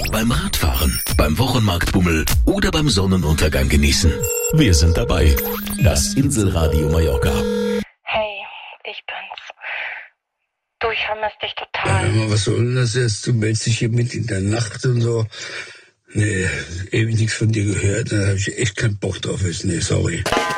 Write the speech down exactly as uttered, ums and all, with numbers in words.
beim Radfahren, beim Wochenmarktbummel oder beim Sonnenuntergang genießen. Wir sind dabei. Das Inselradio Mallorca. Hey, ich bin's. Du, ich vermisse dich total. Ja, was soll denn das jetzt? Du meldest dich hier mit in der Nacht und so. Nee, ewig nichts von dir gehört. Da habe ich echt keinen Bock drauf. Nee, sorry.